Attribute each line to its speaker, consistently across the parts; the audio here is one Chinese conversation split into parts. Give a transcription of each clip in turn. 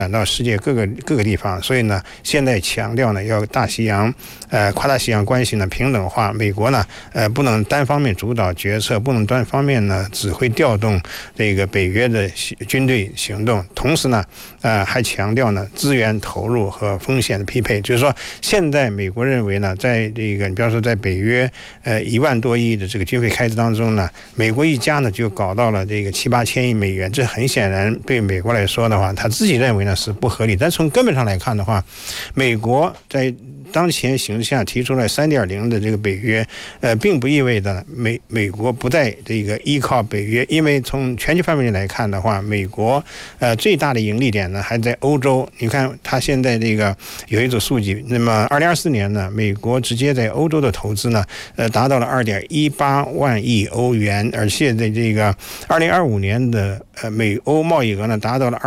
Speaker 1: 展到世界各个地方，所以呢，现在强调呢要大西洋，跨大西洋关系呢平等化。美国呢，不能单方面主导决策，不能单方面呢指挥调动这个北约的军队行动。同时呢，还强调呢资源投入和风险的匹配。就是说，现在美国认为呢，在这个你比方说在北约1万多亿的这个军费开支当中呢，美国一家呢就搞到了这个7、8千亿美元，这很显然对美国来说的话，他自己认为呢是不合理。但从根本上来看的话，美国在当前形势下提出了3.0的这个北约，并不意味着美国不再这个依靠北约，因为从全球范围内来看的话，美国最大的盈利点呢还在欧洲。你看它现在这个有一组数据，那么2024年呢，美国直接在欧洲的投资呢，达到了2.18万亿欧元，而且在这个2025年的美欧贸易额呢达到了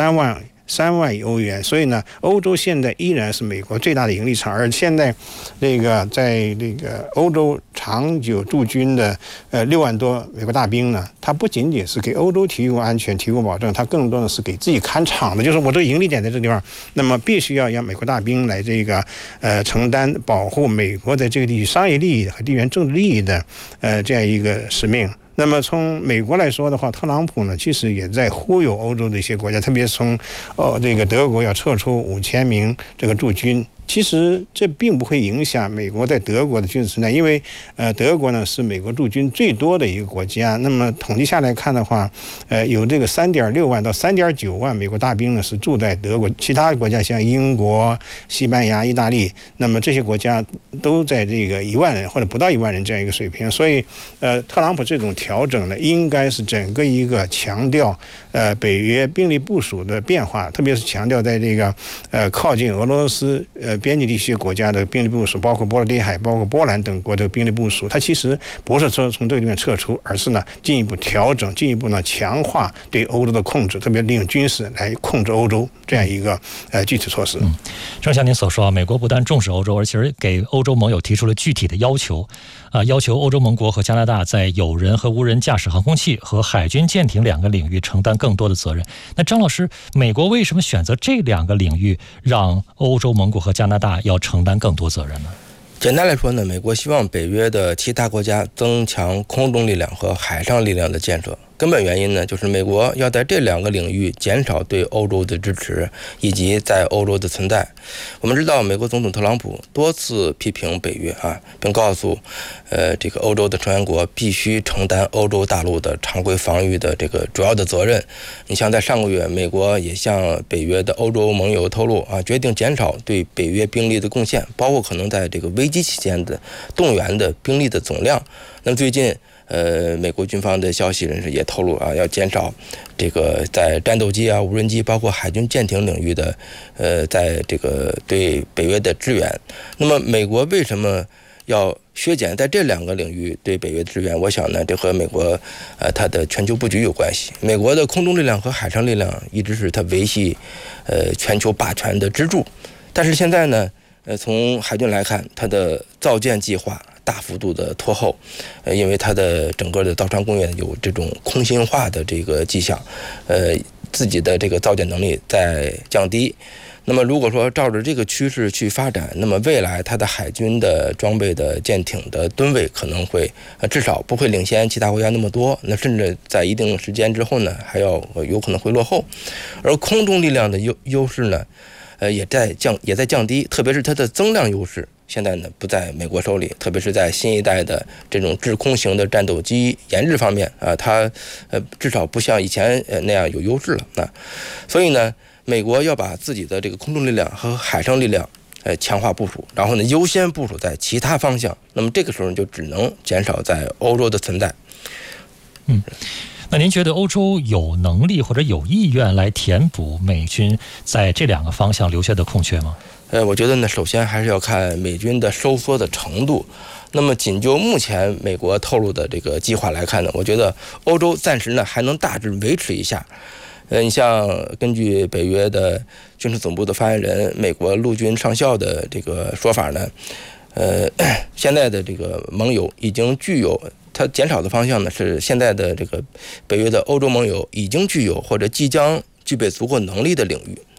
Speaker 1: 3万亿欧元，所以呢，欧洲现在依然是美国最大的盈利场。而现在，这个在这个欧洲长久驻军的6万多美国大兵呢，它不仅仅是给欧洲提供安全、提供保证，它更多的是给自己看场的，就是我这个盈利点在这个地方，那么必须要让美国大兵来这个承担保护美国在这个地区商业利益和地缘政治利益的这样一个使命。那么从美国来说的话，特朗普呢其实也在忽悠欧洲的一些国家，特别是从这个德国要撤出5000名这个驻军。其实这并不会影响美国在德国的军事存在，因为德国呢是美国驻军最多的一个国家。那么统计下来看的话，有这个3.6万到3.9万美国大兵呢是住在德国，其他国家像英国、西班牙、意大利，那么这些国家都在这个1万人或者不到1万人这样一个水平。所以特朗普这种调整呢，应该是整个一个强调北约兵力部署的变化，特别是强调在这个靠近俄罗斯边境地区国家的兵力部署，包括波罗的海、包括波兰等国的兵力部署，它其实不是说从这个地方撤出，而是呢进一步调整，进一步呢强化对欧洲的控制，特别利用军事来控制欧洲这样一个具体措施。
Speaker 2: 正像您所说，美国不但重视欧洲，而且给欧洲盟友提出了具体的要求，要求欧洲盟国和加拿大在有人和无人驾驶航空器和海军舰艇2个领域承担更多的责任。那张老师，美国为什么选择这2个领域，让欧洲盟国和加拿大要承担更多责任呢？
Speaker 3: 简单来说呢，美国希望北约的其他国家增强空中力量和海上力量的建设。根本原因呢，就是美国要在这2个领域减少对欧洲的支持以及在欧洲的存在。我们知道，美国总统特朗普多次批评北约并告诉这个欧洲的成员国必须承担欧洲大陆的常规防御的这个主要的责任。你像在上个月，美国也向北约的欧洲盟友透露决定减少对北约兵力的贡献，包括可能在这个危机期间的动员的兵力的总量。那么最近美国军方的消息人士也透露要减少这个在战斗机无人机包括海军舰艇领域的在这个对北约的支援。那么美国为什么要削减在这2个领域对北约的支援？我想呢，这和美国它的全球布局有关系。美国的空中力量和海上力量一直是它维系全球霸权的支柱，但是现在呢，从海军来看，它的造舰计划大幅度的拖后，因为它的整个的造船工业有这种空心化的这个迹象，自己的这个造舰能力在降低。那么如果说照着这个趋势去发展，那么未来它的海军的装备的舰艇的吨位可能会至少不会领先其他国家那么多，那甚至在一定时间之后呢，还要有可能会落后。而空中力量的优势呢，也在降低，特别是它的增量优势现在呢不在美国手里，特别是在新一代的这种制空型的战斗机研制方面它至少不像以前那样有优势了所以呢，美国要把自己的这个空中力量和海上力量强化部署，然后呢优先部署在其他方向，那么这个时候就只能减少在欧洲的存在。
Speaker 2: 那您觉得欧洲有能力或者有意愿来填补美军在这2个方向留下的空缺吗？
Speaker 3: 我觉得呢，首先还是要看美军的收缩的程度。那么仅就目前美国透露的这个计划来看呢，我觉得欧洲暂时呢还能大致维持一下。你像根据北约的军事总部的发言人、美国陆军上校的这个说法呢，现在的这个盟友已经具有，它减少的方向呢是现在的这个北约的欧洲盟友已经具有或者即将具备足够能力的领域。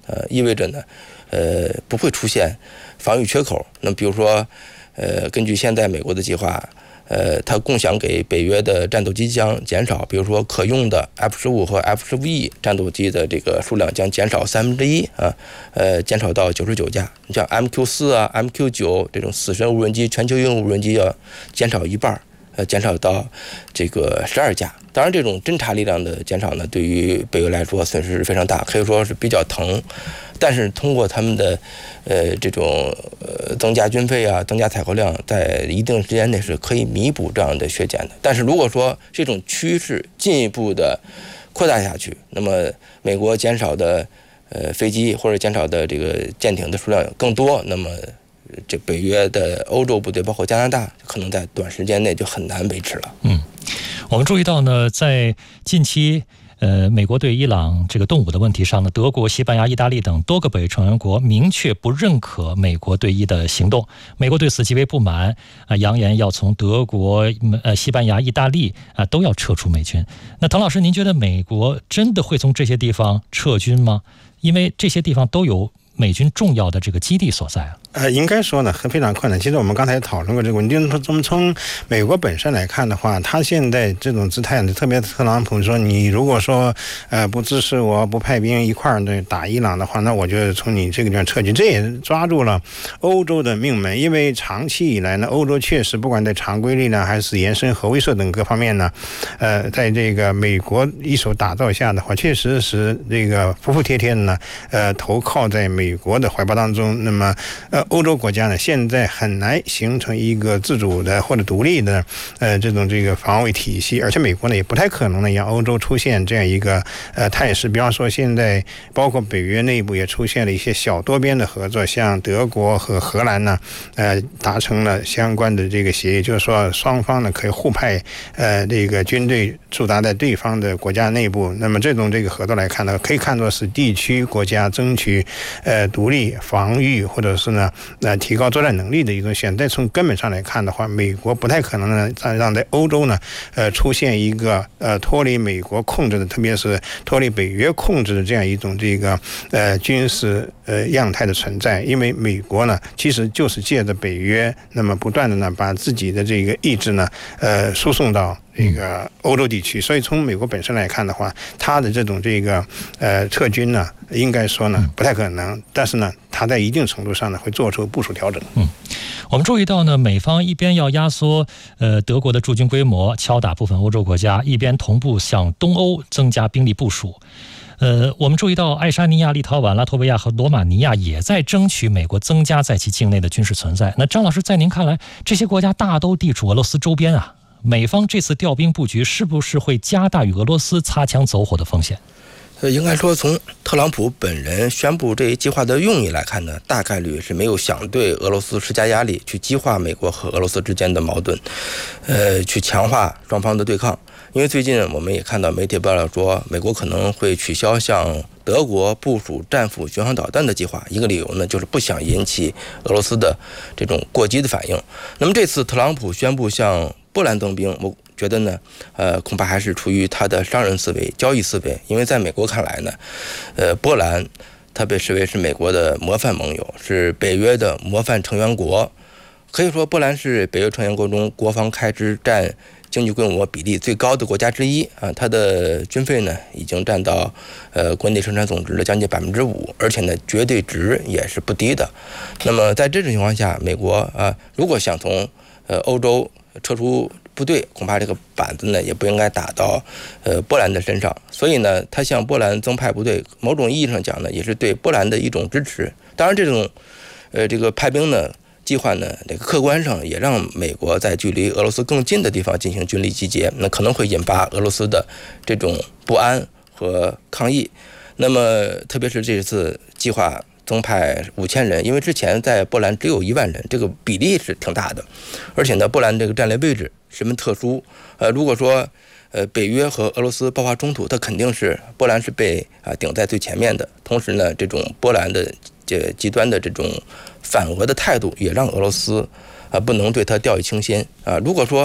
Speaker 3: 意味着呢，不会出现防御缺口。那么比如说，根据现在美国的计划，它共享给北约的战斗机将减少，比如说可用的 F-15和 F-15E 战斗机的这个数量将减少1/3啊，减少到99架。你像 MQ-4啊、MQ-9这种死神无人机、全球鹰无人机要减少一半。减少到这个12架。当然，这种侦察力量的减少呢，对于北约来说损失非常大，可以说是比较疼。但是通过他们的这种增加军费啊、增加采购量，在一定时间内是可以弥补这样的削减的。但是如果说这种趋势进一步的扩大下去，那么美国减少的飞机或者减少的这个舰艇的数量更多，那么这北约的欧洲部队，包括加拿大，可能在短时间内就很难维持了。
Speaker 2: 我们注意到呢，在近期，美国对伊朗这个动武的问题上呢，德国、西班牙、意大利等多个北约成员国明确不认可美国对伊的行动。美国对此极为不满，扬言要从德国、西班牙、意大利都要撤出美军。那滕老师，您觉得美国真的会从这些地方撤军吗？因为这些地方都有美军重要的这个基地所在啊。
Speaker 1: 应该说呢，非常困难。其实我们刚才也讨论过这个问题。我们从美国本身来看的话，他现在这种姿态呢，特别特朗普说，你如果说不支持我，不派兵一块儿的打伊朗的话，那我就从你这个地方撤军。这也抓住了欧洲的命门，因为长期以来呢，欧洲确实不管在常规力量还是延伸核威慑等各方面呢，在这个美国一手打造下的话，确实是这个服服帖帖的呢，投靠在美国的怀抱当中。那么欧洲国家呢，现在很难形成一个自主的或者独立的这个防卫体系，而且美国呢也不太可能呢让欧洲出现这样一个态势。比方说，现在包括北约内部也出现了一些小多边的合作，像德国和荷兰呢，达成了相关的这个协议，就是说双方呢可以互派这个军队驻扎在对方的国家内部。那么这种合作来看呢，可以看作是地区国家争取独立防御或者是呢提高作战能力的一种选择。从根本上来看的话，美国不太可能呢让在欧洲呢出现一个脱离美国控制的，特别是脱离北约控制的这样一种军事样态的存在。因为美国呢其实就是借着北约，那么不断的呢把自己的这个意志呢输送到这个欧洲地区。所以从美国本身来看的话，他的这种撤军呢，应该说呢不太可能，但是呢他在一定程度上呢会做出部署调整。
Speaker 2: 我们注意到呢，美方一边要压缩德国的驻军规模，敲打部分欧洲国家，一边同步向东欧增加兵力部署。我们注意到爱沙尼亚、立陶宛、拉脱维亚和罗马尼亚也在争取美国增加在其境内的军事存在。那张老师，在您看来，这些国家大都地处俄罗斯周边啊，美方这次调兵布局是不是会加大与俄罗斯擦枪走火的风险？
Speaker 3: 应该说，从特朗普本人宣布这一计划的用意来看呢，大概率是没有想对俄罗斯施加压力，去激化美国和俄罗斯之间的矛盾，去强化双方的对抗。因为最近我们也看到媒体报道说，美国可能会取消向德国部署战斧巡航导弹的计划，一个理由呢就是不想引起俄罗斯的这种过激的反应。那么这次特朗普宣布向波兰增兵，我觉得呢，恐怕还是出于他的商人思维、交易思维。因为在美国看来呢，波兰它被视为是美国的模范盟友，是北约的模范成员国。可以说，波兰是北约成员国中国防开支占经济规模比例最高的国家之一啊。它的军费呢，已经占到国内生产总值的将近5%，而且呢，绝对值也是不低的。那么在这种情况下，美国如果想从欧洲撤出部队，恐怕这个板子呢也不应该打到波兰的身上。所以呢，他向波兰增派部队，某种意义上讲呢，也是对波兰的一种支持。当然，这种这个派兵呢计划呢，这个客观上也让美国在距离俄罗斯更近的地方进行军力集结，那可能会引发俄罗斯的这种不安和抗议。那么，特别是这次计划增派5000人，因为之前在波兰只有1万人，这个比例是挺大的，而且呢，波兰这个战略位置十分特殊。如果说北约和俄罗斯爆发冲突，它肯定是波兰是被顶在最前面的。同时呢，这种波兰的极端的这种反俄的态度，也让俄罗斯不能对它掉以轻心啊。如果说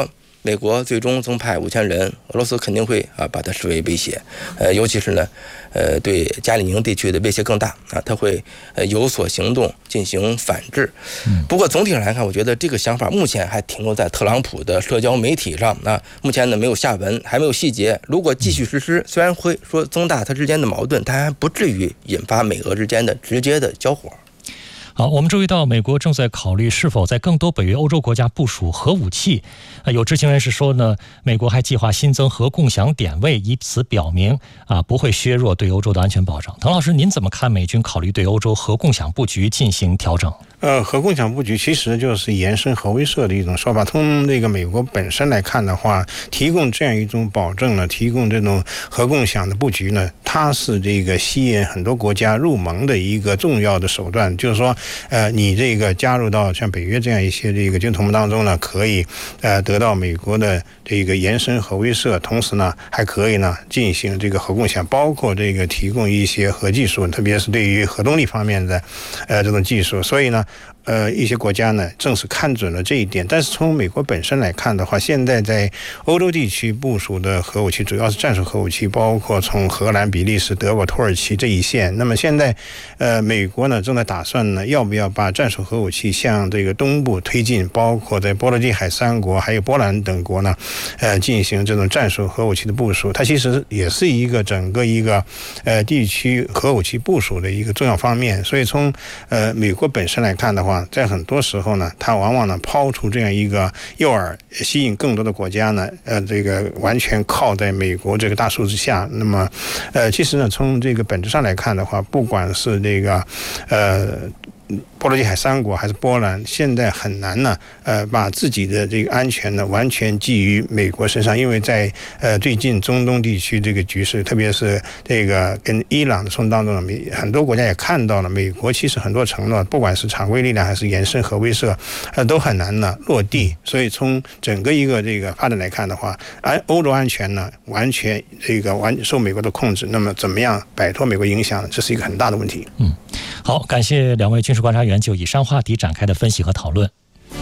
Speaker 3: 美国最终增派5000人，俄罗斯肯定会把它视为威胁，尤其是呢，对加里宁地区的威胁更大啊，它会有所行动进行反制。不过总体上来看，我觉得这个想法目前还停留在特朗普的社交媒体上啊，目前呢没有下文，还没有细节。如果继续实施，虽然会说增大它之间的矛盾，但还不至于引发美俄之间的直接的交火。
Speaker 2: 好，我们注意到美国正在考虑是否在更多北约欧洲国家部署核武器。有知情人士说呢，美国还计划新增核共享点位，以此表明不会削弱对欧洲的安全保障。滕老师，您怎么看美军考虑对欧洲核共享布局进行调整？
Speaker 1: 核共享布局其实就是延伸核威慑的一种说法。从这个美国本身来看的话，提供这样一种保证呢，提供这种核共享的布局呢，它是这个吸引很多国家入盟的一个重要的手段。就是说，你这个加入到像北约这样一些这个军同盟当中呢，可以得到美国的这个延伸核威慑，同时呢还可以呢进行这个核共享，包括这个提供一些核技术，特别是对于核动力方面的这种技术。所以呢，一些国家呢正是看准了这一点。但是从美国本身来看的话，现在在欧洲地区部署的核武器主要是战术核武器，包括从荷兰、比利时、德国、土耳其这一线。那么现在美国呢正在打算呢要不要把战术核武器向这个东部推进，包括在波罗的海3国还有波兰等国呢进行这种战术核武器的部署。它其实也是一个整个一个地区核武器部署的一个重要方面。所以从美国本身来看的话，在很多时候呢，它往往呢抛出这样一个诱饵，吸引更多的国家呢，这个完全靠在美国这个大树之下。那么，其实呢，从这个本质上来看的话，不管是这个波罗的海3国还是波兰，现在很难呢，把自己的这个安全呢完全寄于美国身上，因为在最近中东地区这个局势，特别是这个跟伊朗的冲突当中，很多国家也看到了，美国其实很多承诺，不管是常规力量还是延伸核威慑，都很难呢落地。所以从整个一个这个发展来看的话，欧洲安全呢完全受美国的控制，那么怎么样摆脱美国影响呢？这是一个很大的问题。
Speaker 2: 好，感谢两位军事观察员就以上话题展开的分析和讨论。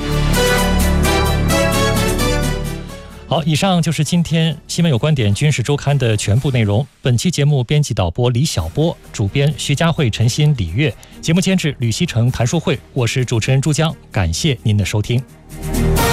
Speaker 2: 好，以上就是今天新闻有观点军事周刊的全部内容。本期节目编辑导播李晓波，主编徐佳慧、陈鑫、李月，节目监制吕希成、谭淑慧，我是主持人朱江，感谢您的收听。